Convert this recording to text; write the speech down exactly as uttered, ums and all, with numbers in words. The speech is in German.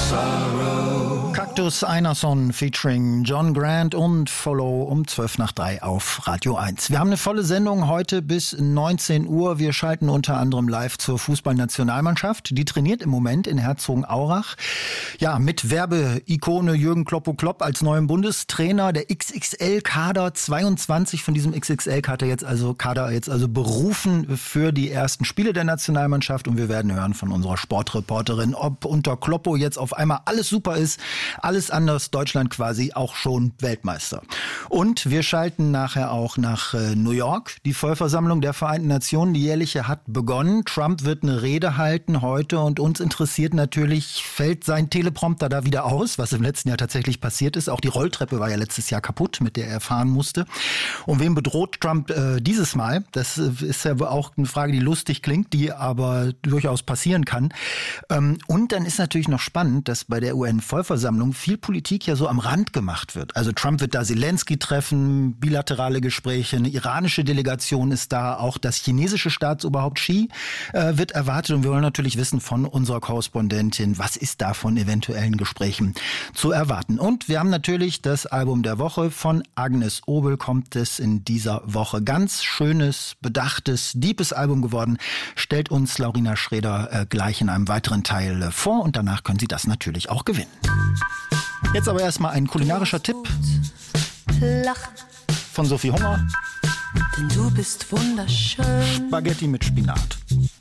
Cactus Einarsson featuring John Grant und Follow um zwölf nach drei auf Radio eins. Wir haben eine volle Sendung heute bis neunzehn Uhr. Wir schalten unter anderem live zur Fußballnationalmannschaft. Die trainiert im Moment in Herzogenaurach. Ja, mit Werbeikone Jürgen Kloppo-Klopp als neuem Bundestrainer. Der X X L-Kader, zweiundzwanzig von diesem X X L-Kader jetzt also, Kader jetzt also berufen für die ersten Spiele der Nationalmannschaft. Und wir werden hören von unserer Sportreporterin, ob unter Kloppo jetzt auf einmal alles super ist. Alles anders, Deutschland quasi auch schon Weltmeister. Und wir schalten nachher auch nach äh, New York. Die Vollversammlung der Vereinten Nationen, die jährliche, hat begonnen. Trump wird eine Rede halten heute und uns interessiert natürlich, fällt sein Teleprompter da wieder aus, was im letzten Jahr tatsächlich passiert ist. Auch die Rolltreppe war ja letztes Jahr kaputt, mit der er fahren musste. Und wem bedroht Trump äh, dieses Mal? Das äh, ist ja auch eine Frage, die lustig klingt, die aber durchaus passieren kann. Ähm, und dann ist natürlich noch spannend, dass bei der U N-Vollversammlung viel Politik ja so am Rand gemacht wird. Also Trump wird da Zelensky treffen, bilaterale Gespräche, eine iranische Delegation ist da, auch das chinesische Staatsoberhaupt Xi äh, wird erwartet und wir wollen natürlich wissen von unserer Korrespondentin, was ist da von eventuellen Gesprächen zu erwarten. Und wir haben natürlich das Album der Woche von Agnes Obel, kommt es in dieser Woche. Ganz schönes, bedachtes, deepes Album geworden, stellt uns Laurina Schreder äh, gleich in einem weiteren Teil äh, vor und danach können Sie das natürlich auch gewinnen. Jetzt aber erstmal ein kulinarischer Tipp von Sophie Hunger. Denn du bist wunderschön. Spaghetti mit Spinat.